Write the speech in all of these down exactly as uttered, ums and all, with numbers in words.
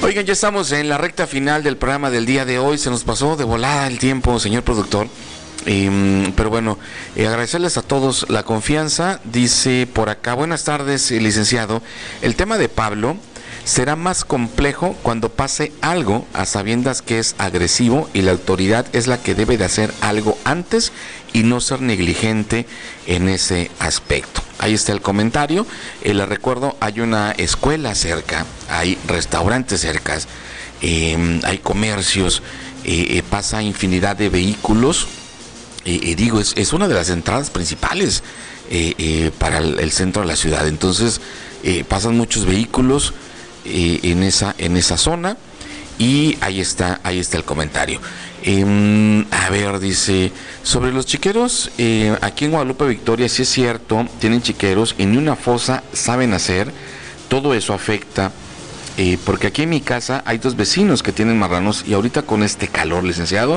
Oigan, ya estamos en la recta final del programa del día de hoy. Se nos pasó de volada el tiempo, señor productor. Eh, pero bueno, eh, agradecerles a todos la confianza. Dice por acá, buenas tardes, eh, licenciado. El tema de Pablo será más complejo cuando pase algo a sabiendas que es agresivo y la autoridad es la que debe de hacer algo antes y no ser negligente en ese aspecto. Ahí está el comentario. Eh, les recuerdo, hay una escuela cerca, hay restaurantes cercas, eh, hay comercios, eh, eh, pasa infinidad de vehículos. Eh, eh, digo, es, es una de las entradas principales eh, eh, para el, el centro de la ciudad. Entonces, eh, pasan muchos vehículos eh, en esa en esa zona y ahí está ahí está el comentario. Eh, a ver, dice sobre los chiqueros eh, aquí en Guadalupe Victoria, sí es cierto, tienen chiqueros y ni una fosa saben hacer. Todo eso afecta. Eh, porque aquí en mi casa hay dos vecinos que tienen marranos y ahorita con este calor, licenciado,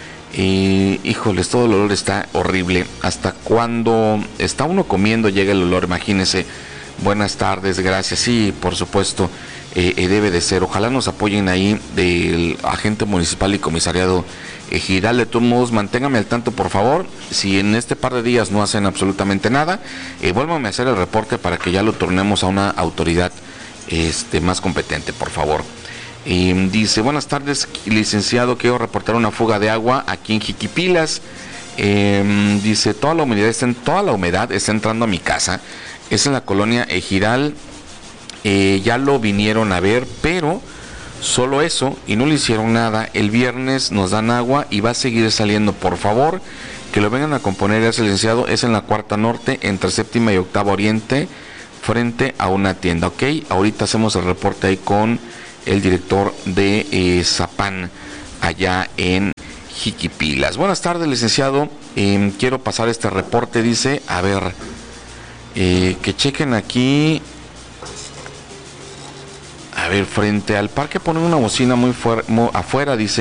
y híjoles, todo el olor está horrible. Hasta cuando está uno comiendo llega el olor, imagínense. Buenas tardes, gracias. Sí, por supuesto, eh, eh, debe de ser. Ojalá nos apoyen ahí del agente municipal y comisariado eh, Giral. De todos modos, manténgame al tanto, por favor. Si en este par de días no hacen absolutamente nada, eh, vuélvame a hacer el reporte para que ya lo tornemos a una autoridad este, más competente, por favor. Eh, dice, buenas tardes, licenciado, quiero reportar una fuga de agua aquí en Jiquipilas. Eh, dice, toda la humedad está en, toda la humedad está entrando a mi casa. Es en la colonia Ejiral. Eh, ya lo vinieron a ver, pero solo eso y no le hicieron nada. El viernes nos dan agua y va a seguir saliendo. Por favor, que lo vengan a componer ese licenciado. Es en la Cuarta Norte, entre Séptima y Octava Oriente, frente a una tienda. Ok, ahorita hacemos el reporte ahí con el director de eh, Zapan, allá en Jiquipilas. Buenas tardes, licenciado. Eh, quiero pasar este reporte, dice, a ver, eh, que chequen aquí. A ver, frente al parque ponen una bocina muy, fuera, muy afuera, dice,